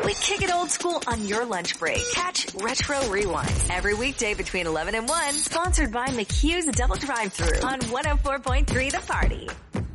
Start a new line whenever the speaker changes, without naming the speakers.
We kick it old school on your lunch break. Catch Retro Rewind every weekday between 11 and 1. Sponsored by McHugh's Double Drive-Thru on 104.3 The Party.